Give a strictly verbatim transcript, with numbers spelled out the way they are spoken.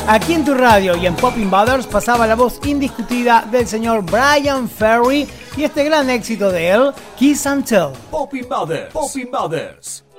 Aquí en tu radio y en Poppin' Brothers pasaba la voz indiscutida del señor Bryan Ferry y este gran éxito de él, Kiss and Tell. Poppin' Brothers, Poppin' Brothers.